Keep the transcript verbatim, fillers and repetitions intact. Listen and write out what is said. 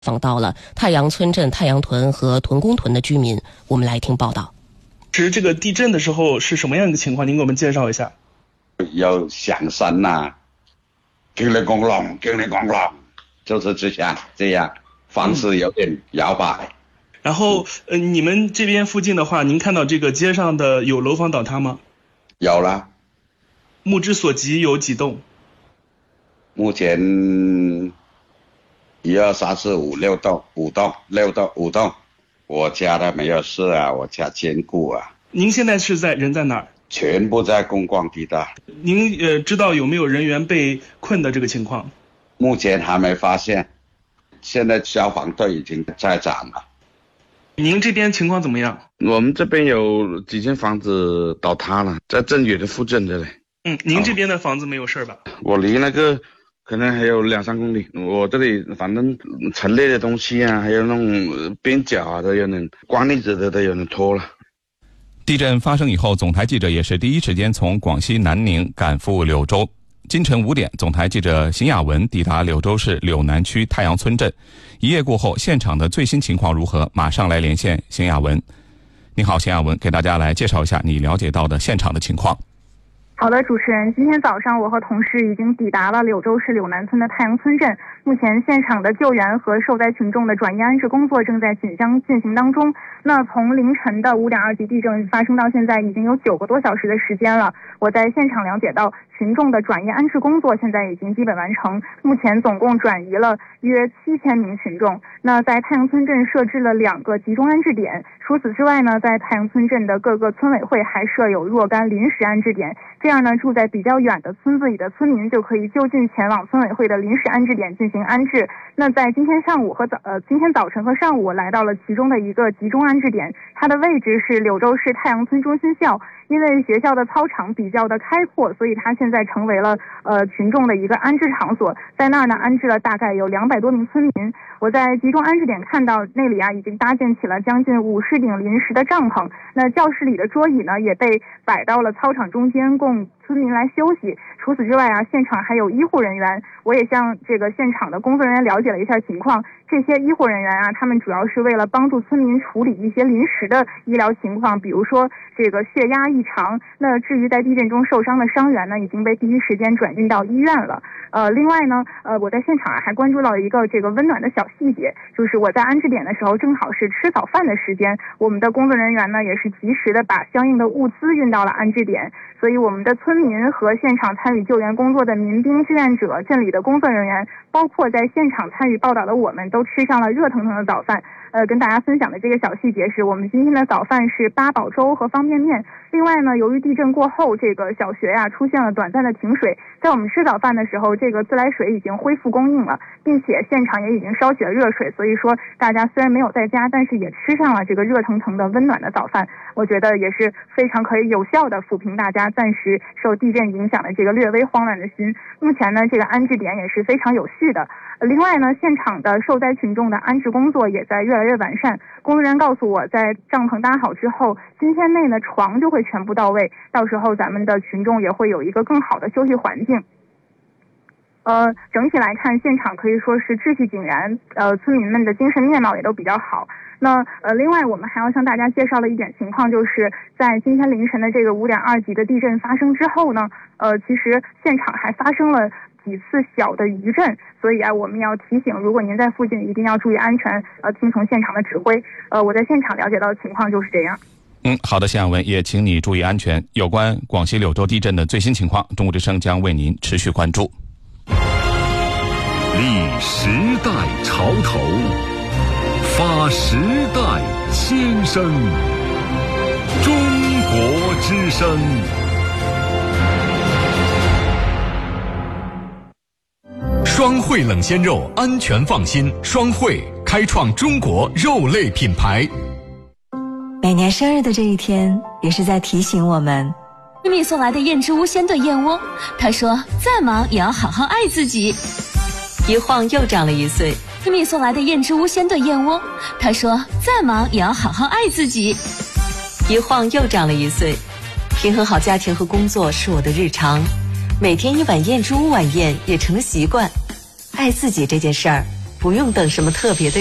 访到了太阳村镇太阳屯和屯公屯的居民，我们来听报道。 其实这个地震的时候是什么样一个情况？您给我们介绍一下。 有响声呐，叮铃咣啷，叮铃咣啷，就是这样这样，房子有点摇摆。嗯、 然后，呃，你们这边附近的话，您看到这个街上的有楼房倒塌吗？ 有了。 目之所及有几栋？ 目前一二三四五六栋，五栋六栋五栋。我家的没有事啊，我家坚固啊。 您现在是在人在哪儿？ 全部在公共地带。 您呃知道有没有人员被困的这个情况？ 目前还没发现，现在消防队已经在场了。 您这边情况怎么样？ 我们这边有几间房子倒塌了，在镇远的附近的嘞。 嗯，您这边的房子没有事吧？ 我离那个可能还有两三公里，我这里反正陈列的东西啊，还有那种边角啊，都有人光粒子的都有人拖了。 地震发生以后，总台记者也是第一时间从广西南宁赶赴柳州。今晨五点，总台记者邢雅文抵达柳州市柳南区太阳村镇。一夜过后，现场的最新情况如何？马上来连线邢雅文。你好，邢雅文，给大家来介绍一下你了解到的现场的情况。 好的，主持人，今天早上我和同事已经抵达了柳州市柳南村的太阳村镇。目前现场的救援和受灾群众的转移安置工作正在紧张进行当中。那从凌晨的五点二级地震发生到现在，已经有九个多小时的时间了。我在现场了解到，群众的转移安置工作现在已经基本完成，目前总共转移了约七千名群众。那在太阳村镇设置了两个集中安置点，除此之外呢，在太阳村镇的各个村委会还设有若干临时安置点，这样呢，住在比较远的村子里的村民就可以就近前往村委会的临时安置点进行安置。那在今天上午和早呃今天早晨和上午，我来到了其中的一个集中安置点，它的位置是柳州市太阳村中心校。因为学校的操场比较的开阔，所以它现在成为了呃群众的一个安置场所。在那儿呢，安置了大概有两百多名村民。我在集中安置点看到那里啊，已经搭建起了将近五十顶临时的帐篷。那教室里的桌椅呢，也被摆到了操场中间，供村民来休息。除此之外啊，现场还有医护人员。我也向这个现场的工作人员了解了一下情况。这些医护人员啊，他们主要是为了帮助村民处理一些临时的医疗情况，比如说这个血压异常。那至于在地震中受伤的伤员呢，已经被第一时间转运到医院了。呃，另外呢，呃，我在现场还关注到一个这个温暖的小细节，就是我在安置点的时候，正好是吃早饭的时间，我们的工作人员呢也是及时的把相应的物资运到了安置点，所以我们的村民和现场参与救援工作的民兵、志愿者、镇里的工作人员，包括在现场参与报道的我们，都吃上了热腾腾的早饭。呃，跟大家分享的这个小细节是我们今天的早饭是八宝粥和方便面。另外呢，由于地震过后，这个小学呀、啊、出现了短暂的停水，在我们吃早饭的时候，这个自来水已经恢复供应了，并且现场也已经烧起了热水，所以说大家虽然没有在家，但是也吃上了这个热腾腾的温暖的早饭。我觉得也是非常可以有效的抚平大家暂时受地震影响的这个略微慌乱的心。目前呢，这个安置点也是非常有序的。另外呢，现场的受灾群众的安置工作也在越来越完善。工作人员告诉我，在帐篷搭好之后，今天内呢床就会全部到位，到时候咱们的群众也会有一个更好的休息环境。呃，整体来看，现场可以说是秩序井然，呃，村民们的精神面貌也都比较好。那呃，另外我们还要向大家介绍的一点情况，就是在今天凌晨的这个五点二级的地震发生之后呢，呃，其实现场还发生了几次小的余震，所以啊，我们要提醒，如果您在附近，一定要注意安全，呃，听从现场的指挥。呃，我在现场了解到的情况就是这样。 嗯，好的，谢亚文，也请你注意安全。有关广西柳州地震的最新情况，中国之声将为您持续关注。 立时代潮头，发时代千声，中国之声。双汇冷鲜肉，安全放心。双汇开创中国肉类品牌。 每年生日的这一天，也是在提醒我们。 闺蜜送来的燕之屋鲜炖燕窝，她说再忙也要好好爱自己。 一晃又长了一岁。 闺蜜送来的燕之屋鲜炖燕窝，她说再忙也要好好爱自己。 一晃又长了一岁。平衡好家庭和工作是我的日常，每天一碗燕之屋晚宴也成了习惯。爱自己这件事儿， 不用等什么特别的